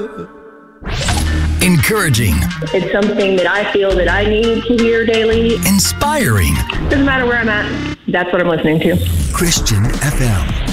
Encouraging. It's something that I feel that I need to hear daily. Inspiring. Doesn't matter where I'm at. That's what I'm listening to. Christian FM.